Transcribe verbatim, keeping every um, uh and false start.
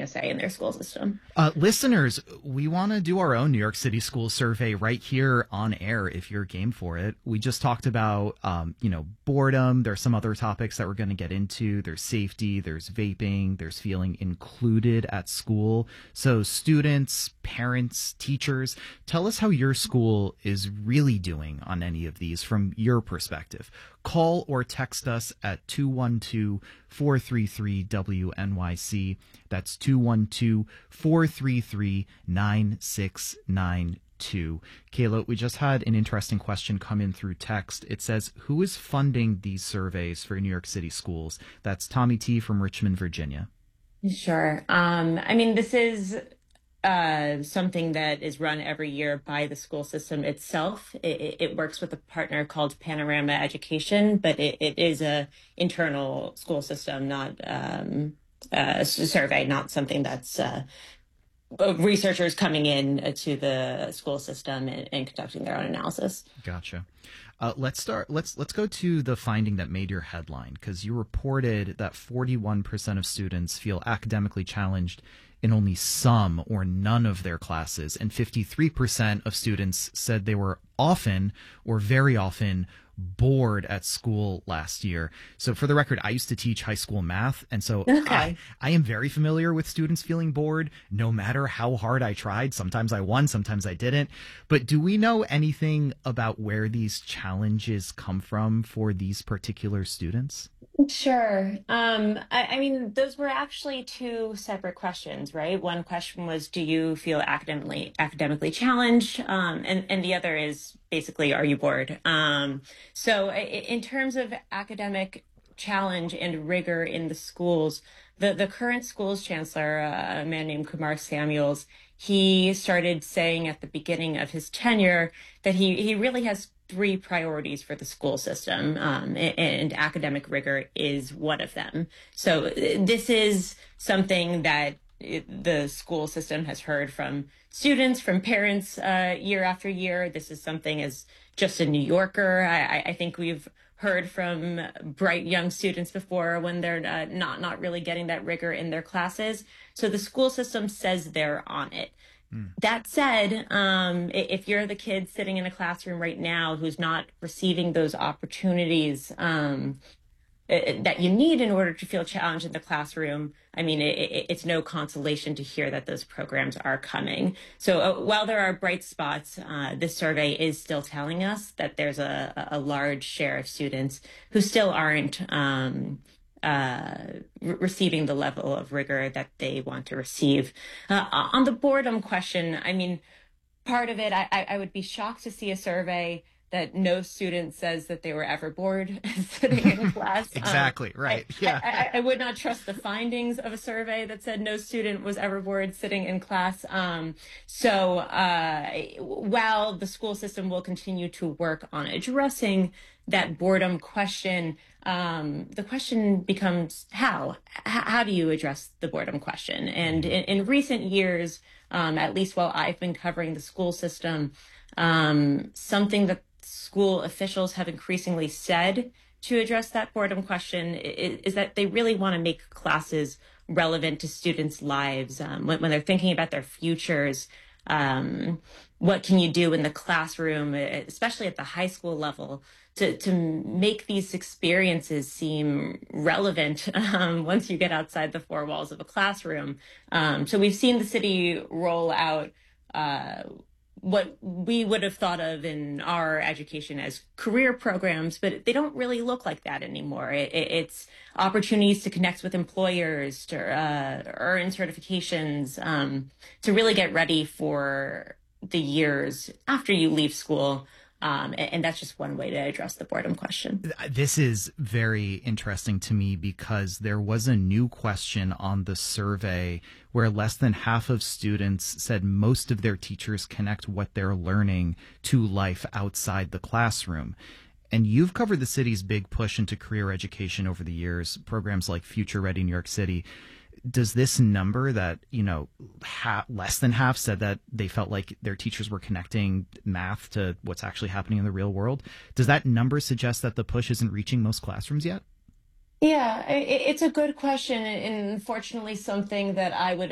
getting a say in their school system. Uh, listeners, we want to do our own New York City school survey right here on air if you're game for it. We just talked about, um, you know, boredom. There's some other topics that we're going to get into. There's safety, there's vaping, there's feeling included at school. So students, parents, teachers, tell us how your school is really doing on any of these from your perspective. Call or text us at two one two, four three three, W N Y C. That's two one two, four three three, nine six nine two. Kayla, we just had an interesting question come in through text. It says, who is funding these surveys for New York City schools? That's Tommy T. from Richmond, Virginia. Sure. Um, I mean, this is uh, something that is run every year by the school system itself. It, it works with a partner called Panorama Education, but it, it is a internal school system, not um, a survey, not something that's uh, researchers coming in to the school system and, and conducting their own analysis. Gotcha. Uh, let's start. Let's let's go to the finding that made your headline, because you reported that forty-one percent of students feel academically challenged in only some or none of their classes, and fifty-three percent of students said they were often or very often bored at school last year. So for the record, I used to teach high school math, and so okay. I, I am very familiar with students feeling bored no matter how hard I tried. Sometimes I won, sometimes I didn't. But do we know anything about where these challenges come from for these particular students? Sure. Um, I, I mean, those were actually two separate questions, right? One question was, do you feel academically academically challenged? Um, and, and the other is basically, are you bored? Um, so in terms of academic challenge and rigor in the schools, the, the current schools chancellor, uh, a man named Kumar Samuels, he started saying at the beginning of his tenure that he, he really has three priorities for the school system, um, and, and academic rigor is one of them. So this is something that it, the school system has heard from students, from parents uh, year after year. This is something as just a New Yorker, I, I think we've heard from bright young students before when they're uh, not, not really getting that rigor in their classes. So the school system says they're on it. That said, um, if you're the kid sitting in a classroom right now who's not receiving those opportunities um, that you need in order to feel challenged in the classroom, I mean, it, it's no consolation to hear that those programs are coming. So uh, while there are bright spots, uh, this survey is still telling us that there's a, a large share of students who still aren't um, Uh, re- receiving the level of rigor that they want to receive. Uh, on the boredom question, I mean, part of it, I, I would be shocked to see a survey that no student says that they were ever bored sitting in class. Exactly, um, right. I, yeah. I, I, I would not trust the findings of a survey that said no student was ever bored sitting in class. Um, so uh, while the school system will continue to work on addressing that boredom question, um, the question becomes how? H- how do you address the boredom question? And in, in recent years, um, at least while I've been covering the school system, um, something that school officials have increasingly said to address that boredom question is, is that they really want to make classes relevant to students' lives um, when, when they're thinking about their futures. Um, what can you do in the classroom, especially at the high school level, to, to make these experiences seem relevant um, once you get outside the four walls of a classroom? Um, so we've seen the city roll out uh, what we would have thought of in our education as career programs, but they don't really look like that anymore. It, it, it's opportunities to connect with employers, to uh, earn certifications, um, to really get ready for the years after you leave school. Um, and, and that's just one way to address the boredom question. This is very interesting to me because there was a new question on the survey where less than half of students said most of their teachers connect what they're learning to life outside the classroom. And you've covered the city's big push into career education over the years, programs like Future Ready New York City. Does this number that, you know, ha- less than half said that they felt like their teachers were connecting math to what's actually happening in the real world, does that number suggest that the push isn't reaching most classrooms yet? Yeah, it, it's a good question, and unfortunately something that I would